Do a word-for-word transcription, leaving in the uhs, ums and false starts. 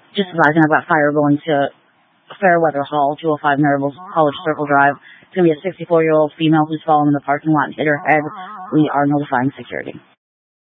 Just advising, I've got fire going to Fairweather Hall, two oh five Maribel College Circle Drive. It's going to be a sixty-four-year-old female who's fallen in the parking lot and hit her head. We are notifying security.